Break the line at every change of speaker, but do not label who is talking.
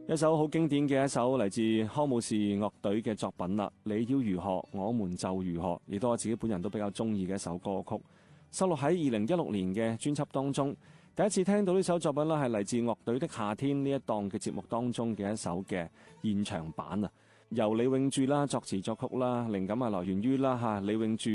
一首好經典嘅一首嚟自康姆士樂隊嘅作品啦。你要如何，我們就如何，亦都我自己本人都比較中意嘅一首歌曲，收錄喺2016年嘅專輯當中。第一次聽到呢首作品啦，係嚟自樂隊的夏天呢一檔嘅節目當中嘅一首嘅現場版啊，由李永柱啦作詞作曲啦，靈感係來源於李永柱